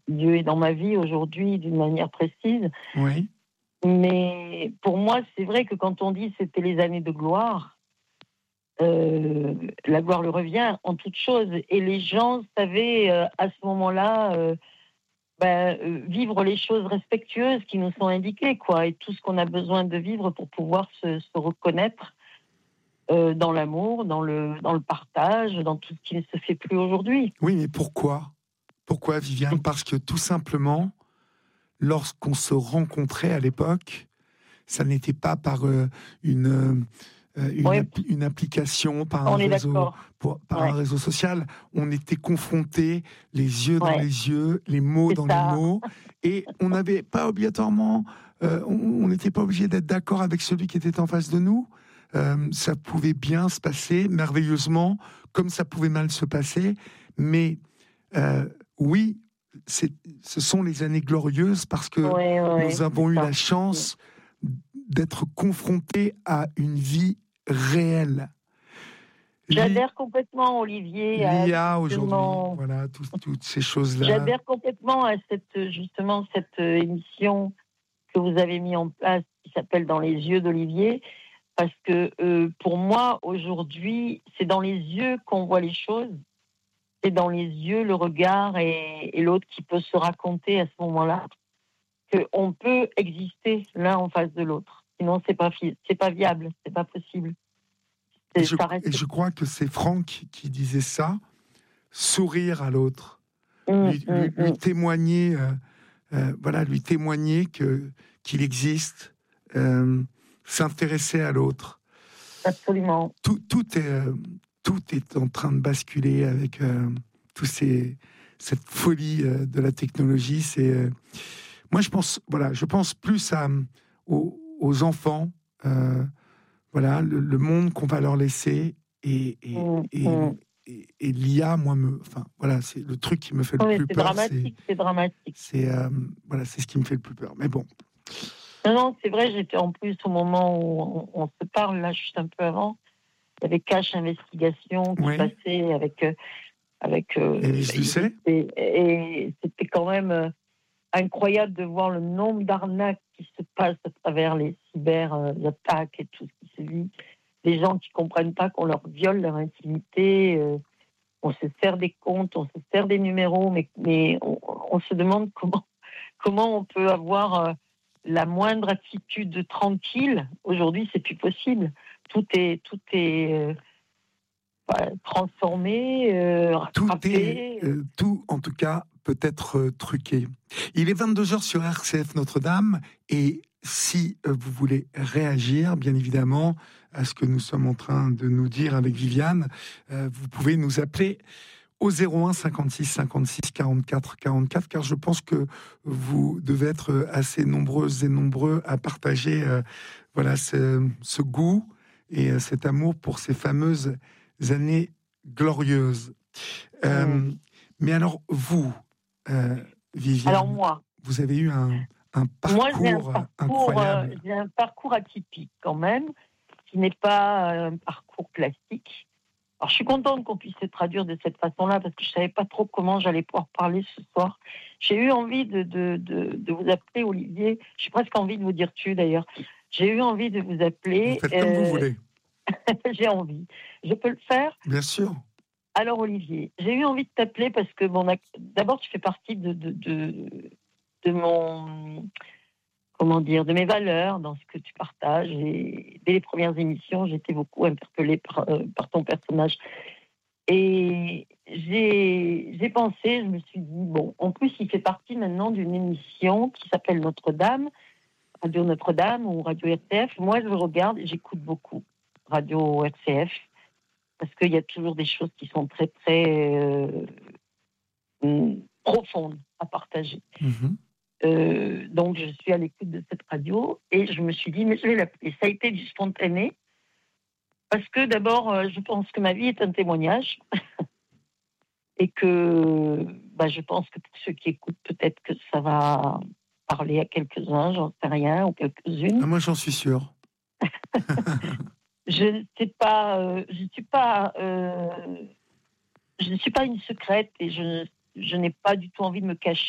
Dieu est dans ma vie aujourd'hui d'une manière précise. Oui. Mais pour moi, c'est vrai que quand on dit c'était les années de gloire, la gloire lui revient en toute chose. Et les gens savaient à ce moment-là vivre les choses respectueuses qui nous sont indiquées, quoi, et tout ce qu'on a besoin de vivre pour pouvoir se reconnaître dans l'amour, dans le partage, dans tout ce qui ne se fait plus aujourd'hui. Oui, mais pourquoi ? Pourquoi, Viviane ? Parce que tout simplement, lorsqu'on se rencontrait à l'époque, ça n'était pas par une application, par un réseau, un réseau social. On était confrontés, les yeux dans les yeux, les mots dans les mots, et on n'avait pas obligatoirement, on n'était pas obligé d'être d'accord avec celui qui était en face de nous. Ça pouvait bien se passer merveilleusement, comme ça pouvait mal se passer, mais oui, ce sont les années glorieuses parce que nous avons eu la chance d'être confrontés à une vie réelle. J'adhère complètement, Olivier. L'IA aujourd'hui, voilà, toutes ces choses-là. J'adhère complètement à cette émission que vous avez mis en place qui s'appelle Dans les yeux d'Olivier, parce que pour moi, aujourd'hui, c'est dans les yeux qu'on voit les choses. C'est dans les yeux, le regard et l'autre qui peut se raconter à ce moment-là qu'on peut exister l'un en face de l'autre. Sinon, c'est pas viable, c'est pas possible. Et je crois que c'est Franck qui disait ça, sourire à l'autre, lui témoigner, lui témoigner qu'il existe, s'intéresser à l'autre. Absolument. Tout est en train de basculer avec cette folie de la technologie. Moi, je pense plus aux enfants, le monde qu'on va leur laisser et l'IA, c'est le truc qui me fait le plus peur. C'est dramatique. C'est ce qui me fait le plus peur. Mais bon. Non, c'est vrai. J'étais en plus au moment où on se parle là, juste un peu avant. Il y avait Cache Investigation qui passait avec Élise Lucet. Et c'était quand même incroyable de voir le nombre d'arnaques qui se passent à travers les cyberattaques et tout ce qui se vit. Les gens qui comprennent pas qu'on leur viole leur intimité, on se sert des comptes, on se sert des numéros, mais on se demande comment on peut avoir la moindre attitude tranquille. Aujourd'hui, c'est plus possible. Tout est transformé, rattrapé. Tout, en tout cas, peut être truqué. Il est 22h sur RCF Notre-Dame, et si vous voulez réagir, bien évidemment, à ce que nous sommes en train de nous dire avec Viviane, vous pouvez nous appeler au 01 56 56 44 44, car je pense que vous devez être assez nombreuses et nombreux à partager ce goût et cet amour pour ces fameuses années glorieuses. Mais alors, vous, Viviane, alors moi, vous avez eu un parcours incroyable. J'ai un parcours atypique quand même, qui n'est pas un parcours classique. Alors, je suis contente qu'on puisse se traduire de cette façon-là, parce que je ne savais pas trop comment j'allais pouvoir parler ce soir. J'ai eu envie de vous appeler, Olivier. J'ai presque envie de vous dire tu, d'ailleurs. J'ai eu envie de vous appeler. Vous faites comme vous voulez. J'ai envie. Je peux le faire ? Bien sûr. Alors, Olivier, j'ai eu envie de t'appeler parce que, d'abord, tu fais partie de mes valeurs dans ce que tu partages. Et dès les premières émissions, j'étais beaucoup interpellée par ton personnage. Et j'ai pensé, je me suis dit, en plus, il fait partie maintenant d'une émission qui s'appelle Notre-Dame, Radio Notre-Dame ou Radio RCF. Moi, je regarde et j'écoute beaucoup Radio RCF parce qu'il y a toujours des choses qui sont très, très profondes à partager. Donc, je suis à l'écoute de cette radio et je me suis dit, mais je vais l'appeler. Ça a été du spontané parce que d'abord, je pense que ma vie est un témoignage et que je pense que pour ceux qui écoutent, peut-être que ça va parler à quelques-uns, j'en sais rien, ou quelques-unes. Ah, moi, j'en suis sûr. Je ne sais pas, je ne suis pas une secrète et je n'ai pas du tout envie de me cacher.